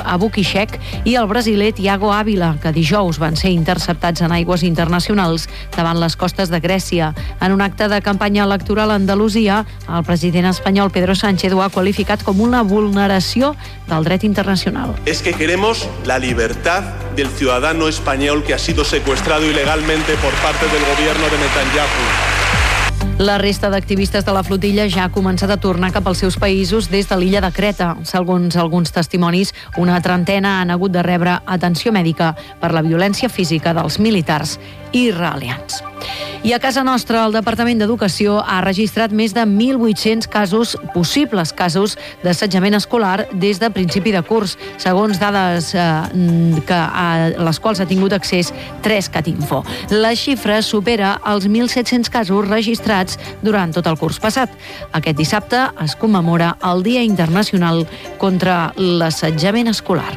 Albuquerque i el brasiler Thiago Ávila, que dijous van ser interceptats en aigües internacionals davant les costes de Grècia. En un acte de campanya electoral a Andalusia, el president espanyol Pedro Sánchez ho ha qualificat com una vulneració del dret internacional. Es que queremos la libertad del ciudadano español que ha sido secuestrado ilegalmente por parte del gobierno de Netanyahu. La resta d'activistes de la flotilla ja ha començat a tornar cap als seus països des de l'illa de Creta. Segons alguns testimonis, una trentena han hagut de rebre atenció mèdica per la violència física dels militars israelians. I a casa nostra, el Departament d'Educació ha registrat més de 1.800 possibles casos d'assetjament escolar des de principi de curs, segons dades a les quals ha tingut accés 3catinfo. La xifra supera els 1.700 casos registrats durant tot el curs passat. Aquest dissabte es commemora el Dia Internacional contra l'Assetjament Escolar.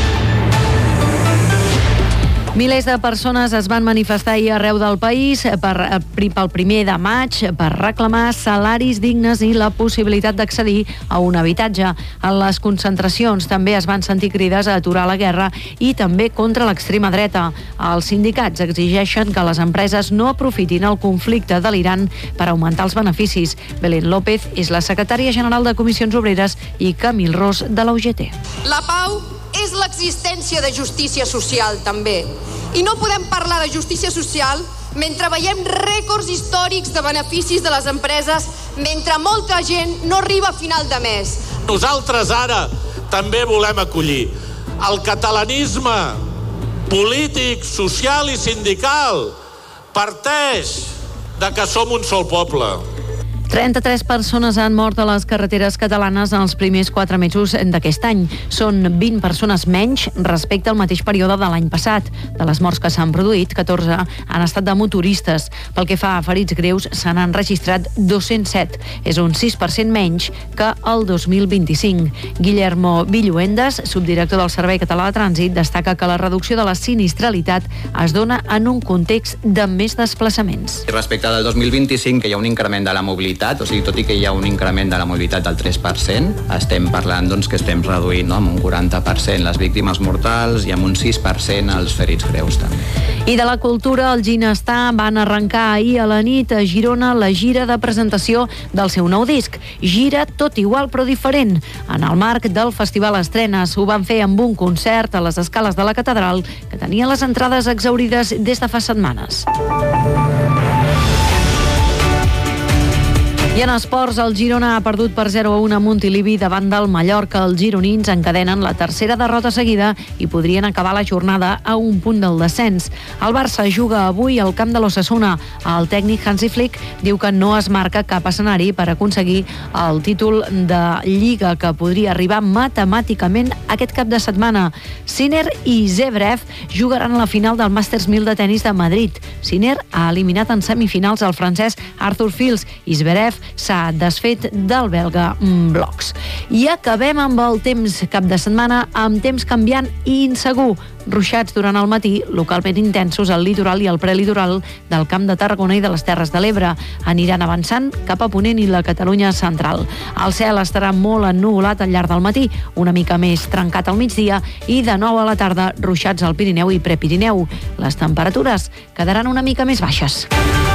Milers de persones es van manifestar ahir arreu del país pel 1 de maig per reclamar salaris dignes i la possibilitat d'accedir a un habitatge. En les concentracions també es van sentir crides a aturar la guerra i també contra l'extrema dreta. Els sindicats exigeixen que les empreses no aprofitin el conflicte de l'Iran per augmentar els beneficis. Belén López és la secretària general de Comissions Obreres i Camil Ros de la UGT. La pau és l'existència de justícia social, també. I no podem parlar de justícia social mentre veiem rècords històrics de beneficis de les empreses, mentre molta gent no arriba a final de mes. Nosaltres ara també volem acollir el catalanisme polític, social i sindical. Parteix de que som un sol poble. 33 persones han mort a les carreteres catalanes en els primers 4 mesos d'aquest any. Són 20 persones menys respecte al mateix període de l'any passat. De les morts que s'han produït, 14 han estat de motoristes. Pel que fa a ferits greus, se n'han registrat 207. És un 6% menys que el 2025. Guillermo Villuendas, subdirector del Servei Català de Trànsit, destaca que la reducció de la sinistralitat es dona en un context de més desplaçaments. Respecte del 2025, que hi ha un increment de la mobilitat, o sigui, tot i que hi ha un increment de la mobilitat del 3%, estem parlant que estem reduint amb un 40% les víctimes mortals i amb un 6% els ferits greus també. I de la cultura, el Ginestar van arrencar ahir a la nit a Girona la gira de presentació del seu nou disc. Gira tot igual però diferent. En el marc del Festival Estrenes ho van fer amb un concert a les escales de la catedral que tenia les entrades exhaurides des de fa setmanes. I en esports, el Girona ha perdut per 0-1 a Montilivi davant del Mallorca. Els gironins encadenen la tercera derrota seguida i podrien acabar la jornada a un punt del descens. El Barça juga avui al camp de l'Osasuna. El tècnic Hansi Flick diu que no es marca cap escenari per aconseguir el títol de Lliga, que podria arribar matemàticament aquest cap de setmana. Sinner i Zverev jugaran a la final del Masters 1000 de tenis de Madrid. Sinner ha eliminat en semifinals el francès Arthur Fils i Zverev s'ha desfet del belga Blocs. I acabem amb el temps cap de setmana, amb temps canviant i insegur. Ruixats durant el matí, localment intensos al litoral i al prelitoral del Camp de Tarragona i de les Terres de l'Ebre. Aniran avançant cap a Ponent i la Catalunya central. El cel estarà molt ennuvolat al llarg del matí, una mica més trencat al migdia i de nou a la tarda ruixats al Pirineu i Prepirineu. Les temperatures quedaran una mica més baixes.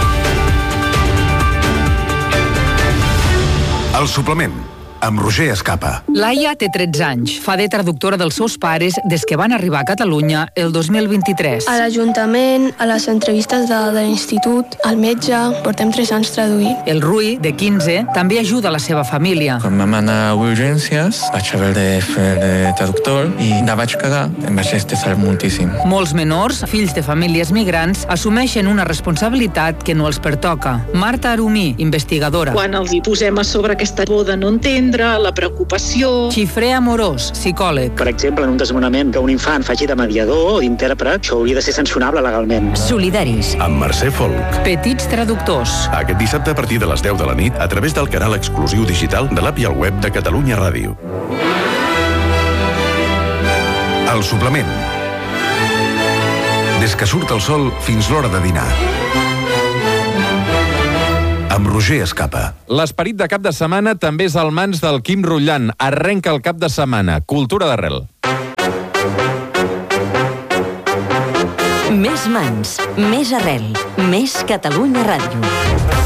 El suplement, amb Roger Escapa. Laia té 13 anys. Fa de traductora dels seus pares des que van arribar a Catalunya el 2023. A l'Ajuntament, a les entrevistes de l'institut, al metge, portem 3 anys traduint. El Rui, de 15, també ajuda la seva família. Quan vam anar a urgències, vaig haver de fer de traductor i la vaig cagar. Em vaig estressar moltíssim. Molts menors, fills de famílies migrants, assumeixen una responsabilitat que no els pertoca. Marta Arumí, investigadora. Quan els hi posem a sobre aquesta por de no entendre, la preocupació... Xifré Amorós, psicòleg. Per exemple, en un desnonament que un infant faci de mediador o d'intèrpret, això hauria de ser sancionable legalment. Solidaris. Amb Mercè Folk. Petits traductors. Aquest dissabte a partir de les 10 de la nit a través del canal exclusiu digital de l'app i el web de Catalunya Ràdio. El suplement. Des que surt el sol fins l'hora de dinar. Amb Roger Escapa. L'esperit de cap de setmana també és al mans del Quim Rullan. Arrenca el cap de setmana. Cultura d'arrel. Més mans, més arrel, més Catalunya Ràdio.